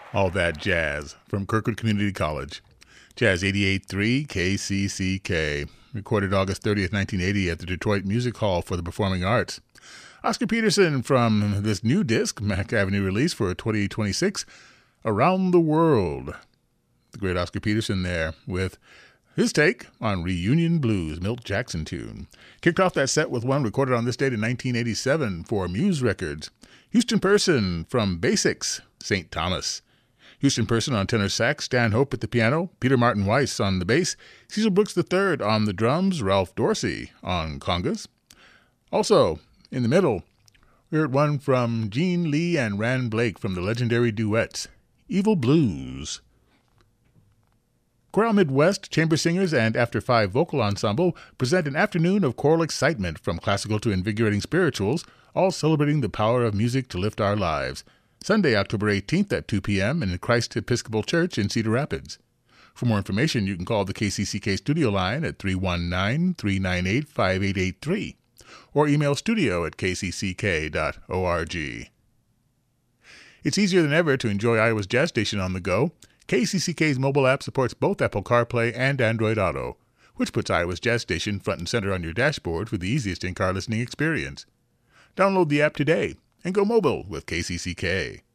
All that jazz from Kirkwood Community College. Jazz 88.3 KCCK. Recorded August 30th, 1980 at the Detroit Music Hall for the Performing Arts. Oscar Peterson from this new disc, Mack Avenue release for 2026, Around the World. The great Oscar Peterson there with his take on Reunion Blues, Milt Jackson tune. Kicked off that set with one recorded on this date in 1987 for Muse Records. Houston Person from Basics, St. Thomas. Houston Person on tenor sax, Stan Hope at the piano, Peter Martin Weiss on the bass, Cecil Brooks III on the drums, Ralph Dorsey on congas. Also, in the middle, we heard one from Gene Lee and Rand Blake from the legendary duets, Evil Blues. Chorale Midwest, Chamber Singers, and After Five Vocal Ensemble present an afternoon of choral excitement from classical to invigorating spirituals, all celebrating the power of music to lift our lives. Sunday, October 18th at 2 p.m. in Christ Episcopal Church in Cedar Rapids. For more information, you can call the KCCK studio line at 319-398-5883 or email studio@kcck.org. It's easier than ever to enjoy Iowa's Jazz Station on the go. KCCK's mobile app supports both Apple CarPlay and Android Auto, which puts Iowa's Jazz Station front and center on your dashboard for the easiest in-car listening experience. Download the app today and go mobile with KCCK.